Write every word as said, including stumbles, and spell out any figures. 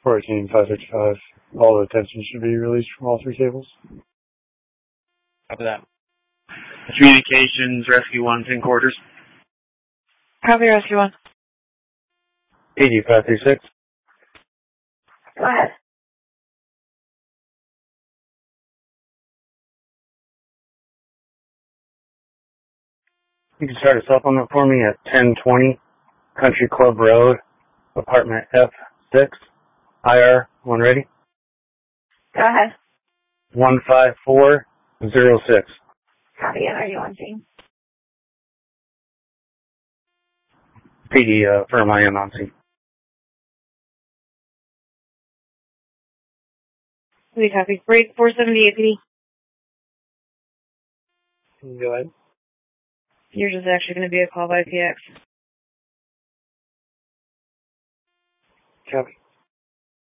fourteen five fifty-five. All the attention should be released from all three cables. Copy that. Communications, Rescue one's in quarters. Copy, Rescue one. eighty five thirty-six. Go ahead. You can start a supplement for me at ten twenty Country Club Road, apartment F six, I R, one ready? Go ahead. one five four zero six. Copy, are you on scene? P D, uh, firm I am on scene. We copy. Break four seventy-eight, P D. Go ahead. You're just actually going to be a call by P X. Copy.